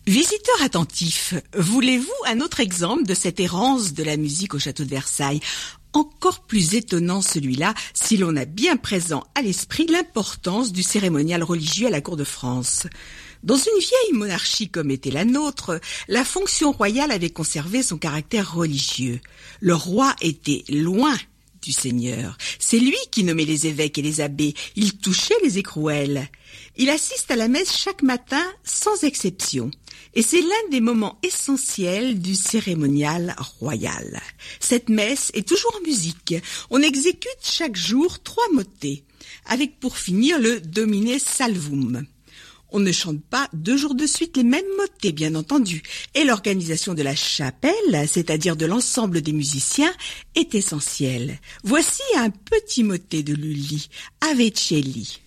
Visiteur attentif, voulez-vous un autre exemple de cette errance de la musique au château de Versailles ? Encore plus étonnant celui-là si l'on a bien présent à l'esprit l'importance du cérémonial religieux à la cour de France. Dans une vieille monarchie comme était la nôtre, la fonction royale avait conservé son caractère religieux. Le roi était loin du Seigneur. C'est lui qui nommait les évêques et les abbés. Il touchait les écrouelles. Il assiste à la messe chaque matin sans exception. Et c'est l'un des moments essentiels du cérémonial royal. Cette messe est toujours en musique. On exécute chaque jour 3 motets, avec pour finir le Domine Salvum. On ne chante pas 2 jours de suite les mêmes motets, bien entendu. Et l'organisation de la chapelle, c'est-à-dire de l'ensemble des musiciens, est essentielle. Voici un petit motet de Lully, Ave Cieli.